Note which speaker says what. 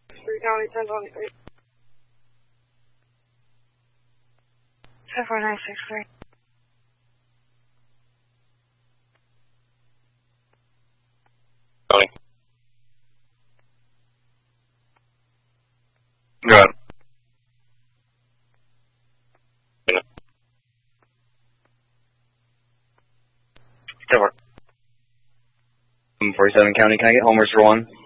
Speaker 1: County 1023. 74963.
Speaker 2: County. Go ahead. Cover. 47 County, can I get Homer's for 1?